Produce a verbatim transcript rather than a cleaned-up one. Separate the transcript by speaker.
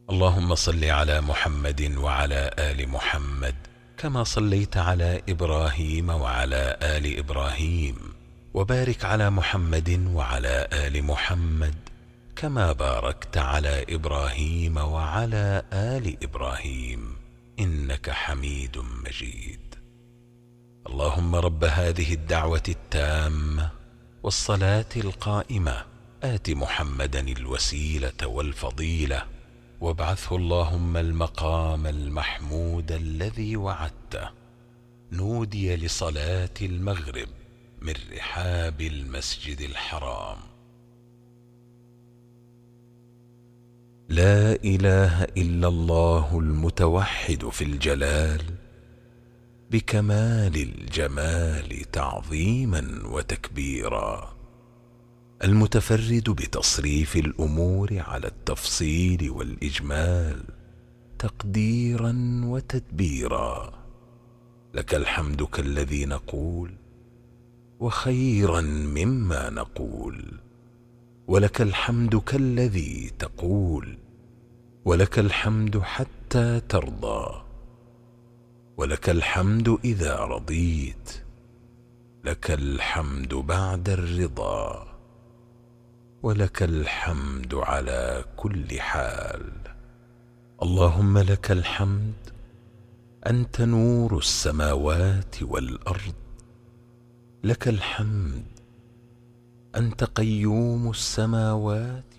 Speaker 1: اللهم صل على محمد وعلى آل محمد كما صليت على إبراهيم وعلى آل إبراهيم، وبارك على محمد وعلى آل محمد كما باركت على إبراهيم وعلى آل إبراهيم إنك حميد مجيد. اللهم رب هذه الدعوة التامة والصلاة القائمة آت محمدا الوسيلة والفضيلة وابعثه اللهم المقام المحمود الذي وعدته. نودي لصلاة المغرب من رحاب المسجد الحرام. لا إله إلا الله المتوحد في الجلال بكمال الجمال تعظيما وتكبيرا، المتفرد بتصريف الأمور على التفصيل والإجمال تقديرا وتدبيرا. لك الحمد كالذي نقول وخيرا مما نقول، ولك الحمد كالذي تقول، ولك الحمد حتى ترضى، ولك الحمد إذا رضيت، لك الحمد بعد الرضا، ولك الحمد على كل حال. اللهم لك الحمد أنت نور السماوات والأرض، لك الحمد أنت قيوم السماوات